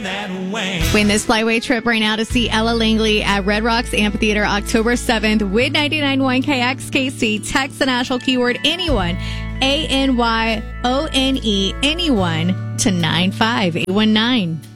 Win this flyway trip right now to see Ella Langley at Red Rocks Amphitheater October 7th with 99.1 KXKC. Text the national keyword anyone, ANYONE, anyone to 95819.